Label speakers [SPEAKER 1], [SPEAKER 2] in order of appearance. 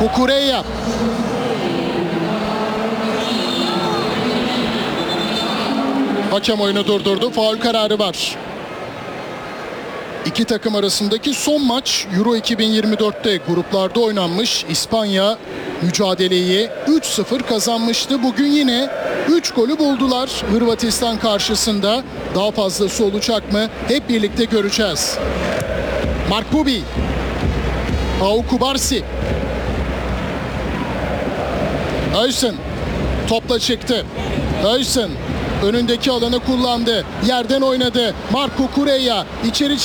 [SPEAKER 1] Cucurella. Hakem oyunu durdurdu. Faul kararı var. İki takım arasındaki son maç Euro 2024'te gruplarda oynanmış. İspanya mücadeleyi 3-0 kazanmıştı. Bugün yine 3 golü buldular Hırvatistan karşısında. Daha fazlası olacak mı? Hep birlikte göreceğiz. Mark Bubi. Pau Kubarsi. Öysen topla çıktı. Öysen önündeki alanı kullandı. Yerden oynadı. Marco Cucurella içeri